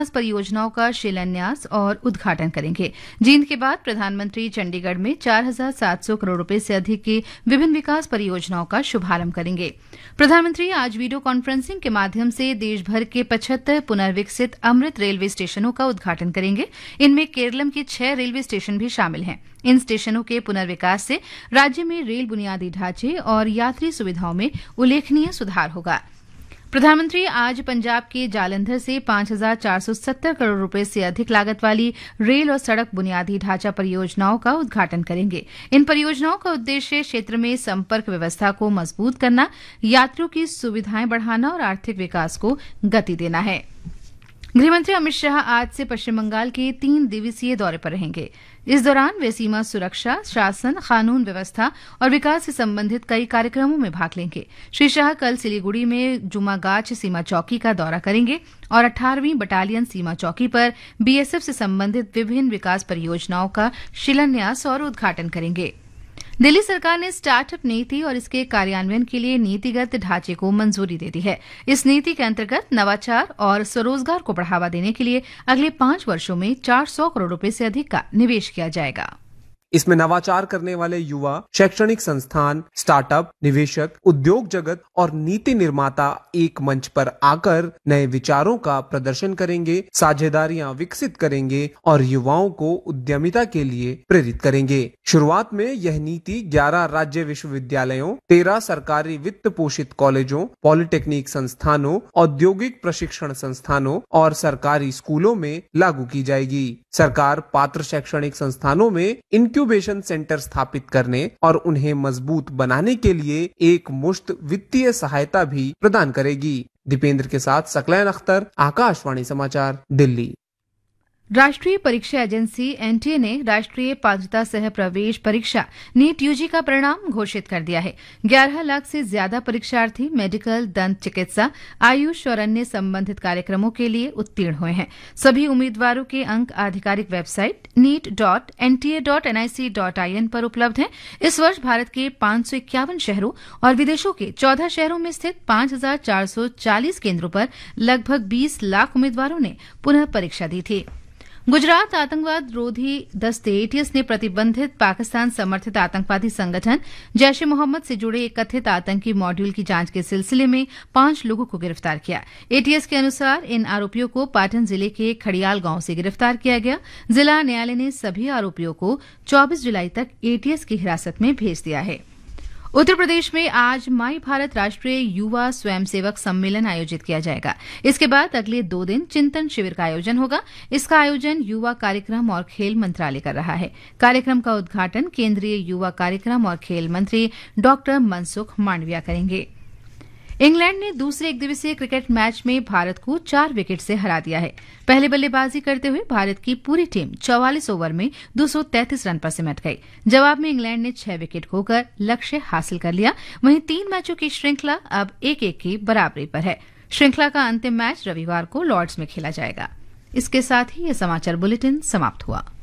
परियोजनाओं का शिलान्यास और उद्घाटन करेंगे, जिनके बाद प्रधानमंत्री चंडीगढ़ में 4,700 करोड़ रुपए से अधिक की विभिन्न विकास परियोजनाओं का शुभारंभ करेंगे। प्रधानमंत्री आज वीडियो कॉन्फ्रेंसिंग के माध्यम से देश भर के 75 पुनर्विकसित अमृत रेलवे स्टेशनों का उद्घाटन करेंगे। इनमें केरलम के 6 रेलवे स्टेशन भी शामिल हैं। इन स्टेशनों के पुनर्विकास से राज्य में रेल बुनियादी ढांचे और यात्री सुविधाओं में उल्लेखनीय सुधार होगा। प्रधानमंत्री आज पंजाब के जालंधर से 5,470 करोड़ रुपए से अधिक लागत वाली रेल और सड़क बुनियादी ढांचा परियोजनाओं का उद्घाटन करेंगे। इन परियोजनाओं का उद्देश्य क्षेत्र में संपर्क व्यवस्था को मजबूत करना, यात्रियों की सुविधाएं बढ़ाना और आर्थिक विकास को गति देना है। गृहमंत्री अमित शाह आज से पश्चिम बंगाल के 3 दिवसीय दौरे पर रहेंगे। इस दौरान वे सीमा सुरक्षा, शासन, कानून व्यवस्था और विकास से संबंधित कई कार्यक्रमों में भाग लेंगे। श्री शाह कल सिलीगुड़ी में जुमागाछ सीमा चौकी का दौरा करेंगे और 18वीं बटालियन सीमा चौकी पर बीएसएफ से संबंधित विभिन्न विकास परियोजनाओं का शिलान्यास और उद्घाटन करेंगे। दिल्ली सरकार ने स्टार्टअप नीति और इसके कार्यान्वयन के लिए नीतिगत ढांचे को मंजूरी दे दी है। इस नीति के अंतर्गत नवाचार और स्वरोजगार को बढ़ावा देने के लिए अगले 5 वर्षों में 400 करोड़ रुपए से अधिक का निवेश किया जाएगा। इसमें नवाचार करने वाले युवा, शैक्षणिक संस्थान, स्टार्टअप, निवेशक, उद्योग जगत और नीति निर्माता एक मंच पर आकर नए विचारों का प्रदर्शन करेंगे, साझेदारियां विकसित करेंगे और युवाओं को उद्यमिता के लिए प्रेरित करेंगे। शुरुआत में यह नीति 11 राज्य विश्वविद्यालयों, 13 सरकारी वित्त पोषित कॉलेजों, पॉलिटेक्निक संस्थानों, औद्योगिक प्रशिक्षण संस्थानों और सरकारी स्कूलों में लागू की जाएगी। सरकार पात्र शैक्षणिक संस्थानों में इंक्यूबेशन सेंटर स्थापित करने और उन्हें मजबूत बनाने के लिए एक मुश्त वित्तीय सहायता भी प्रदान करेगी। दीपेंद्र के साथ सकलैन अख्तर, आकाशवाणी समाचार, दिल्ली। राष्ट्रीय परीक्षा एजेंसी एनटीए ने राष्ट्रीय पात्रता सह प्रवेश परीक्षा नीट यूजी का परिणाम घोषित कर दिया है। 11 लाख से ज्यादा परीक्षार्थी मेडिकल, दंत चिकित्सा, आयुष और अन्य संबंधित कार्यक्रमों के लिए उत्तीर्ण हुए हैं। सभी उम्मीदवारों के अंक आधिकारिक वेबसाइट neet.nta.nic.in पर उपलब्ध हैं। इस वर्ष भारत के 551 शहरों और विदेशों के 14 शहरों में स्थित 5,440 केंद्रों पर लगभग 20 लाख उम्मीदवारों ने पुनः परीक्षा दी थी। गुजरात आतंकवाद रोधी दस्ते एटीएस ने प्रतिबंधित पाकिस्तान समर्थित आतंकवादी संगठन जैश ए मोहम्मद से जुड़े एक कथित आतंकी मॉड्यूल की जांच के सिलसिले में 5 लोगों को गिरफ्तार किया। एटीएस के अनुसार इन आरोपियों को पाटन जिले के खड़ियाल गांव से गिरफ्तार किया गया। जिला न्यायालय ने सभी आरोपियों को 24 जुलाई तक एटीएस की हिरासत में भेज दिया है। उत्तर प्रदेश में आज माई भारत राष्ट्रीय युवा स्वयंसेवक सम्मेलन आयोजित किया जाएगा। इसके बाद अगले 2 दिन चिंतन शिविर का आयोजन होगा। इसका आयोजन युवा कार्यक्रम और खेल मंत्रालय कर रहा है। कार्यक्रम का उद्घाटन केंद्रीय युवा कार्यक्रम और खेल मंत्री डॉ मनसुख मांडविया करेंगे। इंग्लैंड ने दूसरे एकदिवसीय क्रिकेट मैच में भारत को 4 विकेट से हरा दिया है। पहले बल्लेबाजी करते हुए भारत की पूरी टीम 44 ओवर में 233 रन पर सिमट गई। जवाब में इंग्लैंड ने 6 विकेट खोकर लक्ष्य हासिल कर लिया। वहीं 3 मैचों की श्रृंखला अब 1-1 की बराबरी पर है। श्रृंखला का अंतिम मैच रविवार को लॉर्ड्स में खेला जाएगा। इसके साथ ही यह समाचार बुलेटिन समाप्त हुआ।